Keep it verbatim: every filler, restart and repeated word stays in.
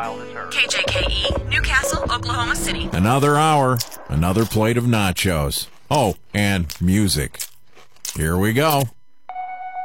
child is hurt. K J K E, Newcastle, Oklahoma City. Another hour, another plate of nachos. Oh, and music. Here we go.